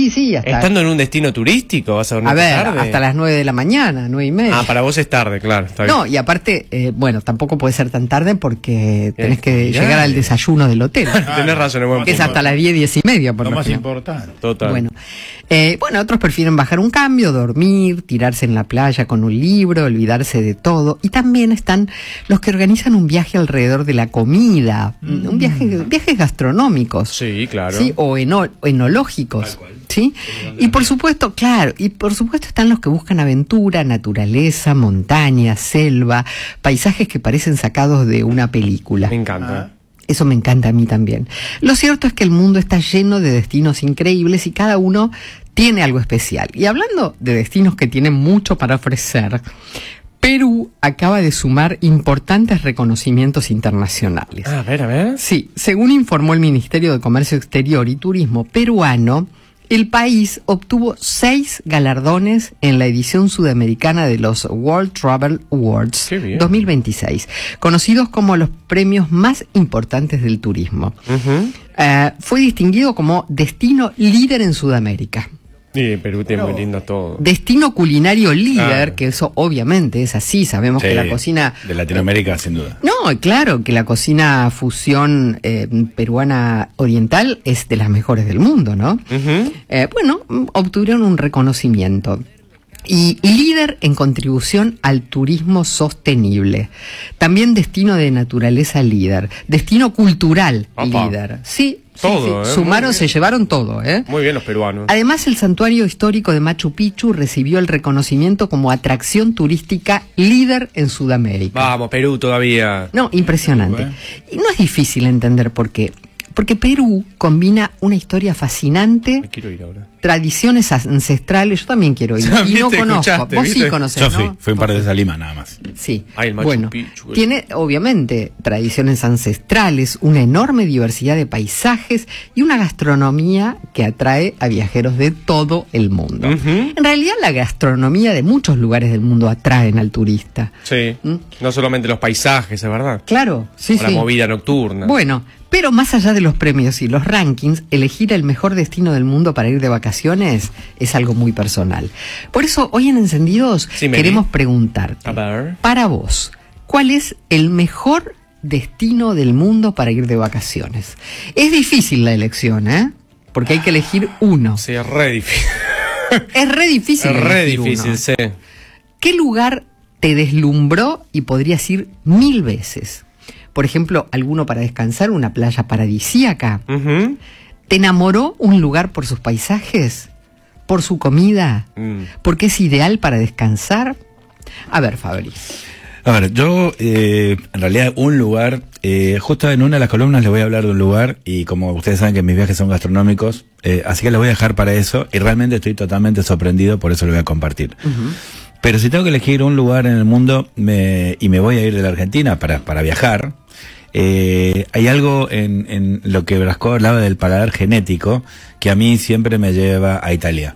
Sí, sí, hasta... ¿Estando en un destino turístico vas a dormir tarde? Hasta las 9 de la mañana, 9:30. Ah, para vos es tarde, claro, está bien. No, y aparte, bueno, tampoco puede ser tan tarde porque tenés que llegar al desayuno del hotel. Tenés razón, es buen que es punto. hasta las 10:30, por Lo lo más general. importante. Total. Bueno, otros prefieren bajar un cambio, dormir, tirarse en la playa con un libro, olvidarse de todo. Y también están los que organizan un viaje alrededor de la comida, viajes gastronómicos. Sí, claro. ¿Sí? O enológicos. ¿Sí? Y por supuesto, están los que buscan aventura, naturaleza, montaña, selva, paisajes que parecen sacados de una película. Me encanta. Eso me encanta a mí también. Lo cierto es que el mundo está lleno de destinos increíbles y cada uno tiene algo especial. Y hablando de destinos que tienen mucho para ofrecer, Perú acaba de sumar importantes reconocimientos internacionales. A ver. Sí, según informó el Ministerio de Comercio Exterior y Turismo peruano, el país obtuvo 6 galardones en la edición sudamericana de los World Travel Awards 2026, conocidos como los premios más importantes del turismo. Fue distinguido como destino líder en Sudamérica. Sí, Perú tiene muy lindo todo. Destino culinario líder, que eso obviamente es así, sabemos que la cocina... De Latinoamérica, sin duda. No, claro, que la cocina fusión peruana oriental es de las mejores del mundo, ¿no? Obtuvieron un reconocimiento. Y líder en contribución al turismo sostenible. También destino de naturaleza líder. Destino cultural líder. Sí. Todo, sí. Sumaron, se llevaron todo, Muy bien los peruanos. Además, el santuario histórico de Machu Picchu recibió el reconocimiento como atracción turística líder en Sudamérica. Vamos, Perú todavía. No, impresionante. Y no es difícil entender por qué. Porque Perú combina una historia fascinante, Me quiero ir ahora. tradiciones ancestrales. Yo también quiero ir. Y no conozco. Vos sí conocés, Yo ¿no? sí, fui un par de veces a Lima nada más. Sí. Ay, el Machu Picchu. Tiene obviamente tradiciones ancestrales, una enorme diversidad de paisajes y una gastronomía que atrae a viajeros de todo el mundo. En realidad la gastronomía de muchos lugares del mundo atraen al turista. Sí. No solamente los paisajes, es verdad. Claro, sí, o la movida nocturna. Bueno, pero más allá de los premios y los rankings, elegir el mejor destino del mundo para ir de vacaciones es algo muy personal. Por eso, hoy en Encendidos queremos preguntarte, para vos, ¿cuál es el mejor destino del mundo para ir de vacaciones? Es difícil la elección, porque hay que elegir uno. Sí, es re difícil. Es re difícil. Es re elegir difícil, uno. sí. ¿Qué lugar te deslumbró y podrías ir 1000 veces? Por ejemplo, alguno para descansar, una playa paradisíaca. ¿Te enamoró un lugar por sus paisajes? ¿Por su comida? ¿Porque es ideal para descansar? A ver, Fabri. A ver, yo en realidad un lugar, justo en una de las columnas les voy a hablar de un lugar y como ustedes saben que mis viajes son gastronómicos, así que les voy a dejar para eso y realmente estoy totalmente sorprendido, por eso lo voy a compartir. Pero si tengo que elegir un lugar en el mundo y me voy a ir de la Argentina para viajar, hay algo en lo que Brasco hablaba del paladar genético que a mí siempre me lleva a Italia.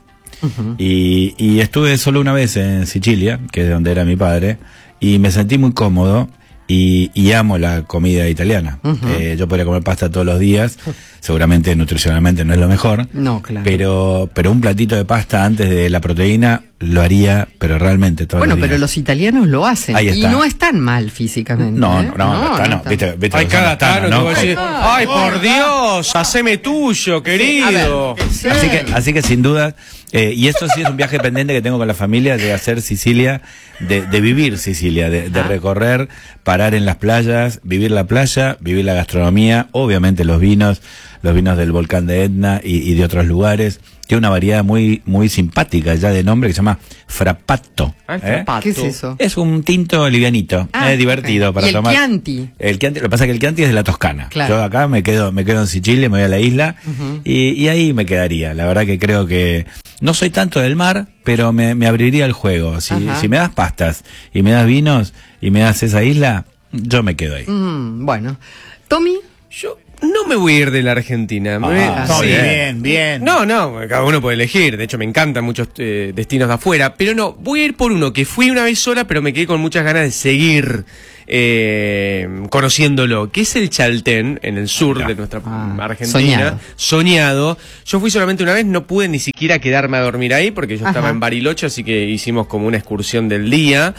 Y estuve solo una vez en Sicilia, que es donde era mi padre, y me sentí muy cómodo y amo la comida italiana. Yo podría comer pasta todos los días, seguramente nutricionalmente no es lo mejor, no, claro. pero un platito de pasta antes de la proteína lo haría, pero realmente todos los días. Pero los italianos lo hacen y está. no están mal físicamente. No. ¿Viste Hay cada tano, ¿no? Ay, por Dios, haceme tuyo, querido. Así que sin duda, y esto sí es un viaje pendiente que tengo con la familia, de hacer Sicilia, de vivir Sicilia, de recorrer, parar en las playas, vivir la playa, vivir la gastronomía, obviamente los vinos del volcán de Etna y de otros lugares. Tiene una variedad muy simpática ya de nombre que se llama Frappato. ¿Qué es eso? Es un tinto livianito, divertido para tomar. El Chianti, lo que pasa es que el Chianti es de la Toscana. Claro. Yo acá me quedo en Sicilia, me voy a la isla y ahí me quedaría. La verdad que creo que no soy tanto del mar, pero me abriría el juego. Si me das pastas y me das vinos y me das esa isla, yo me quedo ahí. Bueno, Tommy. Yo no me voy a ir de la Argentina. Bien. No, cada uno puede elegir. De hecho, me encantan muchos destinos de afuera. Pero no, voy a ir por uno que fui una vez sola, pero me quedé con muchas ganas de seguir conociéndolo, que es el Chaltén, en el sur de nuestra Argentina. Soñado. Yo fui solamente una vez, no pude ni siquiera quedarme a dormir ahí, porque yo estaba en Bariloche, así que hicimos como una excursión del día.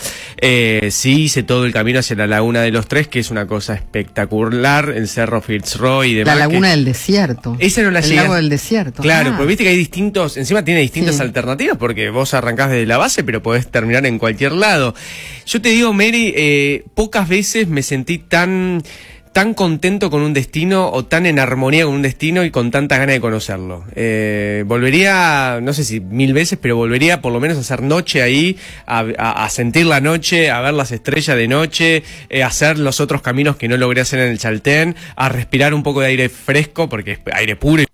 Sí, hice todo el camino hacia la Laguna de los Tres, que es una cosa espectacular, el Cerro Fitzroy y demás. La Laguna del Desierto. Esa no la El llegué. Lago del Desierto. Claro, porque viste que hay distintos, encima tiene distintas Sí. alternativas, porque vos arrancás desde la base, pero podés terminar en cualquier lado. Yo te digo, Mary, pocas veces me sentí tan contento con un destino o tan en armonía con un destino y con tanta ganas de conocerlo. Volvería, no sé si 1000 veces, pero volvería por lo menos a hacer noche ahí, a sentir la noche, a ver las estrellas de noche, a hacer los otros caminos que no logré hacer en el Chaltén, a respirar un poco de aire fresco, porque es aire puro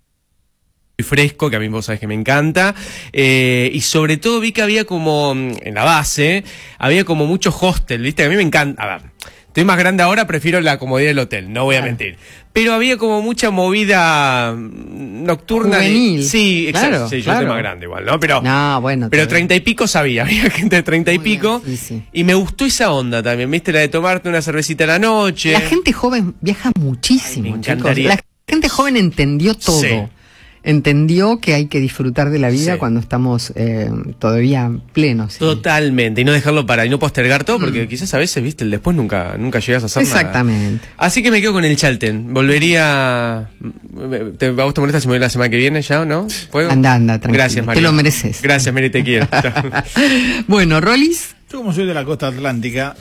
y fresco, que a mí vos sabés que me encanta, y sobre todo vi que había como, en la base, había como muchos hostels, viste, que a mí me encanta. A ver, estoy más grande ahora, prefiero la comodidad del hotel, no voy a mentir. Pero había como mucha movida nocturna. Juvenil. Sí, exacto. Claro, Sí, yo claro. soy más grande igual, ¿no? Pero, Bueno. pero 30 y pico había gente de 30 y Muy bien, pico. sí. Y me gustó esa onda también, viste, la de tomarte una cervecita a la noche. La gente joven viaja muchísimo, Ay, me chicos. encantaría. La gente joven entendió todo. Sí. Entendió que hay que disfrutar de la vida Sí. cuando estamos todavía plenos. ¿sí? Totalmente, y no dejarlo y no postergar todo, porque quizás a veces, viste, el después nunca llegas a hacer nada. Exactamente. Así que me quedo con el Chaltén. Volvería. ¿A vos te molesta si me voy la semana que viene ya o no? ¿Puedo? Anda, tranquilo. Gracias, María. Te lo mereces. Gracias, Mary, te quiero. Bueno, Rolis. Yo como soy de la costa atlántica,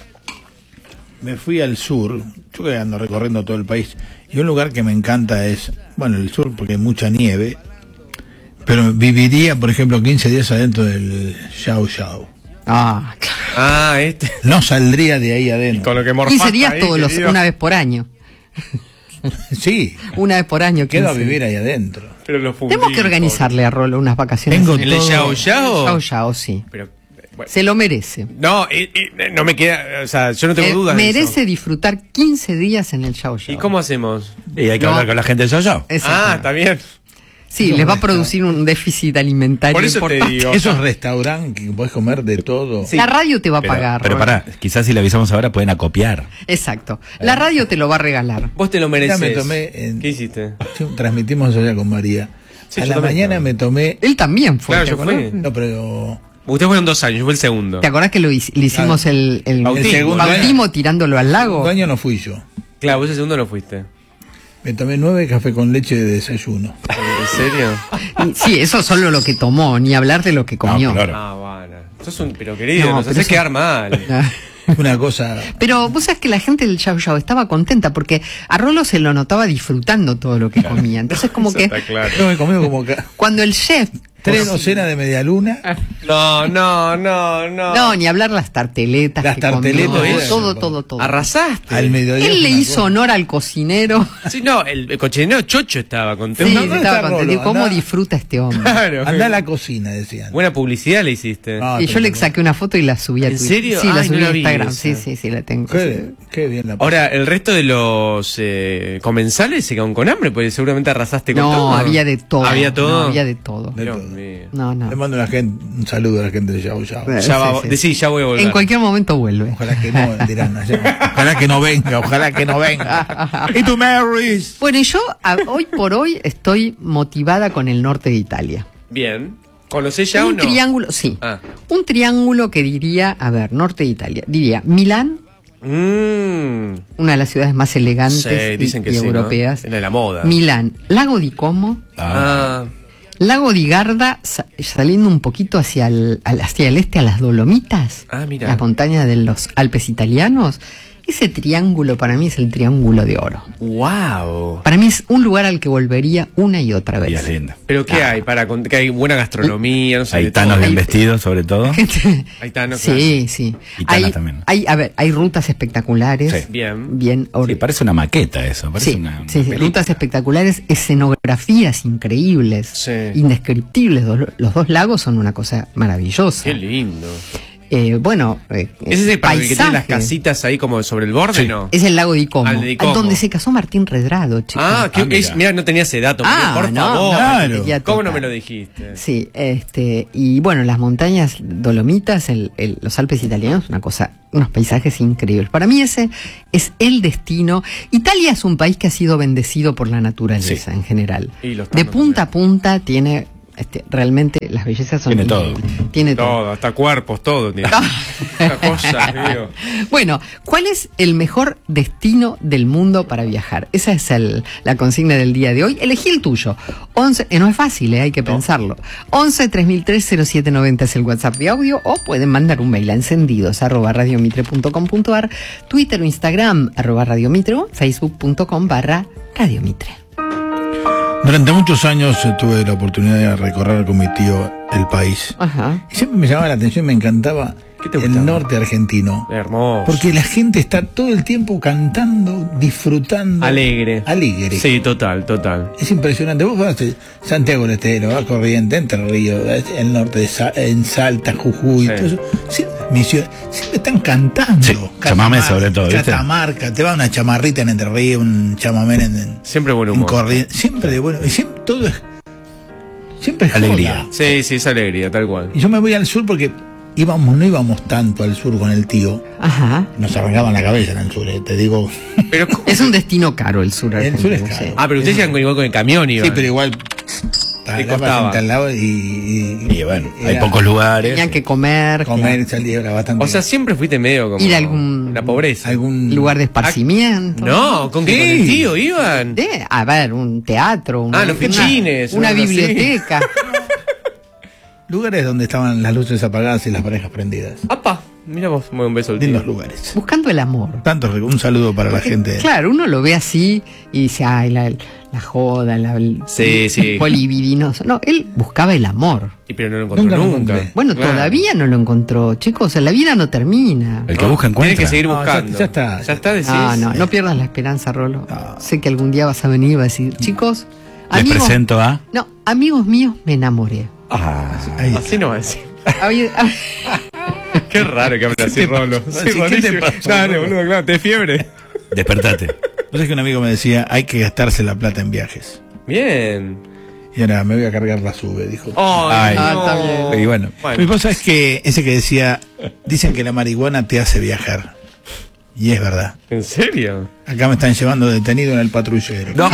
me fui al sur, yo que ando recorriendo todo el país, y un lugar que me encanta es, bueno, el sur porque hay mucha nieve, pero viviría, por ejemplo, 15 días adentro del Xiao Xiao. Claro. No saldría de ahí adentro. Con lo que 15 días una vez por año. Sí, Una vez por año. quedo a 15. vivir ahí adentro. Pero los Tenemos que organizarle a Rolo unas vacaciones. Tengo en ¿El de todo. Xiao Xiao? Xiao Xiao, sí. Pero, bueno. Se lo merece. No, no me queda. O sea, yo no tengo dudas. de Merece eso. disfrutar 15 días en el Xiao Xiao. ¿Y cómo hacemos? Y hay que No. hablar con la gente de Yo-Yo. Exacto. Está bien. Sí, les va a producir un déficit alimentario Por eso te importante. digo. Esos restaurantes que podés comer de todo. Sí. La radio te va a Pero, pagar. pero Rolo. pará, quizás si le avisamos ahora pueden acopiar. Exacto. La radio te lo va a regalar. Vos te lo Ya mereces. me tomé ¿Qué hiciste? Transmitimos allá con María. Sí, a yo la también. mañana me tomé. Él también fue. Claro, ¿te yo acordás? fui. No, pero. Ustedes fueron 2 años, yo fui el segundo. ¿Te acordás que le hicimos el Bautismo. segundo bautismo tirándolo al lago? Un año no fui yo. Claro, vos el segundo no fuiste. Me tomé 9 café con leche de desayuno. ¿En serio? Sí, eso solo lo que tomó, ni hablar de lo que comió. claro. Bueno. Sos un. Pero querido, No, nos pero haces eso- quedar mal. Una cosa. Pero vos sabés que la gente del Xiao Xiao estaba contenta porque a Rolo se lo notaba disfrutando todo lo que comía. Entonces como que Está claro. Yo me comí como cuando el chef... 3 docenas de media luna. No. No, ni hablar las tarteletas. Las que tarteletas, comió, eso. todo. Arrasaste. Al mediodía. Él le una hizo cosa. honor al cocinero. Sí, no, el cocinero Chocho estaba Sí, contento. ¿dónde estaba está contento. Rolo? ¿Cómo Andá. disfruta este hombre? Claro. Andá a la cocina, decían. Buena publicidad le hiciste. No, Y yo le pero- saqué una foto y la subí a ¿En Twitter. serio? Sí, la Ay, subí no la a vi Instagram. esa. Sí, la tengo. Qué bien la Ahora, el resto de los comensales se quedaron con hambre, porque seguramente arrasaste con todo. No, había de todo. ¿Había todo? No, había de todo. De Dios todo. mío. No. Le mando un saludo a la gente de Yao Yao. Ya va, Sí. sí, ya voy a volver. En cualquier momento vuelve. Ojalá que no, dirán allá. Ojalá que no venga, ojalá que no venga. ¿Y tú, Marys? Bueno, y yo hoy por hoy estoy motivada con el norte de Italia. Bien. ¿Conocés ya o Un no? triángulo, sí. Ah. Un triángulo que diría, a ver, norte de Italia. Diría Milán, una de las ciudades más elegantes Sí, dicen que y sí, ¿no? europeas. Es de la moda. Milán, Lago di Como, Ah. Lago di Garda, saliendo un poquito hacia hacia el este, a las Dolomitas, Ah, mira. las montañas de los Alpes italianos. Ese triángulo para mí es el triángulo de oro. Wow. Para mí es un lugar al que volvería una y otra Y es vez. linda. ¿Pero qué hay? Que hay buena gastronomía, no sé. de Haitanos todo. bien vestidos, sobre todo. Haitanos, Sí, sí. Gitanas también. Hay rutas espectaculares. Sí. Bien. Sí, parece una maqueta eso. Parece Sí, una sí, película. rutas espectaculares, escenografías increíbles, Sí. indescriptibles. Los dos lagos son una cosa maravillosa. Qué lindo. Bueno, ¿Ese es el para el que tiene las casitas ahí como sobre el borde, no? Es el lago de Icomo, de Icomo. donde se casó Martín Redrado, chicos. Mira, no tenía ese dato, por favor. Claro. ¿Cómo no me lo dijiste? Sí, y bueno, las montañas Dolomitas, los Alpes italianos, unos paisajes increíbles. Para mí ese es el destino. Italia es un país que ha sido bendecido por la naturaleza en general. De punta a punta tiene... realmente las bellezas son... Tiene todo. Tiene todo, hasta cuerpos, todo tiene. Cosas, digo. Bueno, ¿cuál es el mejor destino del mundo para viajar? Esa es la consigna del día de hoy. Elegí el tuyo. 11, no es fácil, hay que pensarlo. 11-3003-0790 es el WhatsApp de audio, o pueden mandar un mail a encendidos@radiomitre.com.ar, Twitter o Instagram @radiomitre, o facebook.com/radiomitre. Durante muchos años tuve la oportunidad de recorrer con mi tío el país. Ajá. Y siempre me llamaba la atención, me encantaba el norte argentino. Hermoso. Porque la gente está todo el tiempo cantando, disfrutando. Alegre. Sí, total. Es impresionante. Vos vas a Santiago del Estero, a Corrientes, Entre Ríos, el norte, en Salta, Jujuy, todo eso. Siempre están cantando. Sí, chamamé sobre todo, ¿viste? Catamarca, te va una chamarrita en Entre Ríos, un chamamé siempre buen humor. En Corrientes. Siempre de bueno. Y siempre todo es... Siempre es alegría. joda. Sí, es alegría, tal cual. Y yo me voy al sur porque no íbamos tanto al sur con el tío. Ajá. Nos arrancaban la cabeza en el sur, te digo. Pero, es un destino caro el sur argentino. El sur es caro. Sí. pero ustedes iban igual con el camión, iban. Sí, pero igual... costaba. Al lado y bueno, hay pocos lugares. Tenían que comer. Salía, era bastante. O sea, siempre fuiste medio como... Ir a algún... la pobreza. Algún lugar de esparcimiento. No, ¿con qué? ¿Con el tío iban? A ver, un teatro. Los pechines. Una biblioteca. Lugares donde estaban las luces apagadas y las parejas prendidas. ¡Apa! Mira vos, un beso al tío. Lindos lugares. Buscando el amor. Un saludo para la gente. Claro, uno lo ve así y dice, ay, la joda, sí. Polibidinoso. No, él buscaba el amor. Pero no lo encontró nunca. Bueno, todavía no lo encontró. Chicos, la vida no termina. El que busca encuentra. Tiene que seguir buscando. Ya está. Ya está, decís. No pierdas la esperanza, Rolo. Sé que algún día vas a venir y vas a decir, chicos, les presento a... No, amigos míos, me enamoré. Así no va a decir. Qué raro que hable así, Rolo. Sí, ¿Qué te pasa? Dale, boludo, claro, te fiebre. Despertate. Vos sabés que un amigo me decía, hay que gastarse la plata en viajes. Bien. Y ahora me voy a cargar la sube, dijo. Está bien. Y bueno, mi cosa es que ese que decía, dicen que la marihuana te hace viajar. Y es verdad. ¿En serio? Acá me están llevando detenido en el patrullero. ¡No!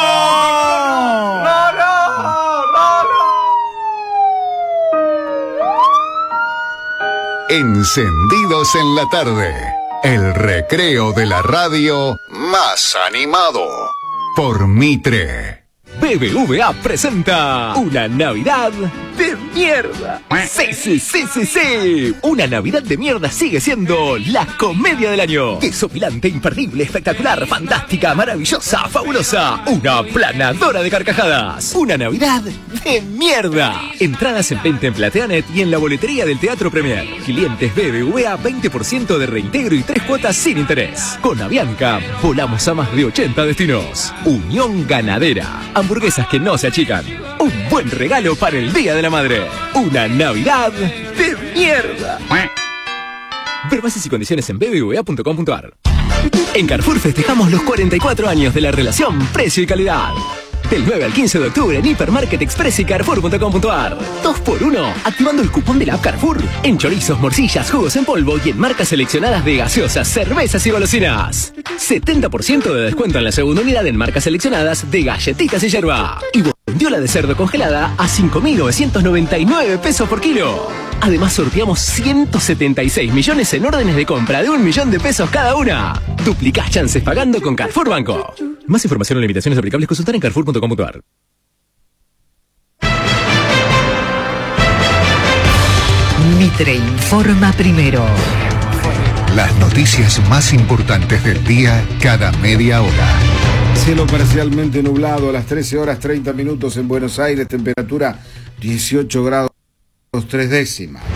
Encendidos en la tarde, el recreo de la radio más animado por Mitre. BBVA presenta una Navidad de mierda. Sí. Una Navidad de mierda sigue siendo la comedia del año. Desopilante, imperdible, espectacular, fantástica, maravillosa, fabulosa. Una aplanadora de carcajadas. Una Navidad de mierda. Entradas en venta en Plateanet y en la boletería del Teatro Premier. Clientes BBVA, 20% de reintegro y 3 cuotas sin interés. Con Avianca, volamos a más de 80 destinos. Unión Ganadera. Hamburguesas que no se achican. Un buen regalo para el Día de la Madre. Una Navidad de mierda. Ver bases y condiciones en bbva.com.ar. En Carrefour festejamos los 44 años de la relación precio y calidad. Del 9 al 15 de octubre en Hipermarket Express y Carrefour.com.ar. 2x1, activando el cupón de la app Carrefour. En chorizos, morcillas, jugos en polvo y en marcas seleccionadas de gaseosas, cervezas y golosinas. 70% de descuento en la segunda unidad en marcas seleccionadas de galletitas y yerba. Y bondiola de cerdo congelada a 5.999 pesos por kilo. Además sorteamos 176 millones en órdenes de compra de 1 millón de pesos cada una. Duplicás chances pagando con Carrefour Banco. Más información o limitaciones aplicables consultar en carrefour.com.ar. Mitre informa primero. Las noticias más importantes del día cada media hora. Cielo parcialmente nublado a las 13 horas 30 minutos en Buenos Aires, temperatura 18 grados 3 décimas.